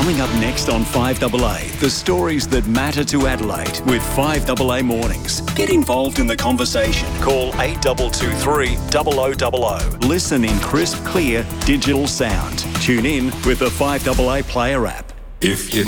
Coming up next on 5AA, the stories that matter to Adelaide with 5AA Mornings. Get involved in the conversation. Call 8223 0000. Listen in crisp, clear, digital sound. Tune in with the 5AA Player app. If you